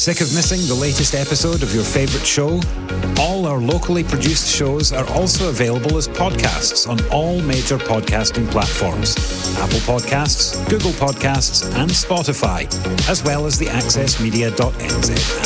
Sick of missing the latest episode of your favourite show? All our locally produced shows are also available as podcasts on all major podcasting platforms: Apple Podcasts, Google Podcasts and Spotify, as well as the accessmedia.nz app.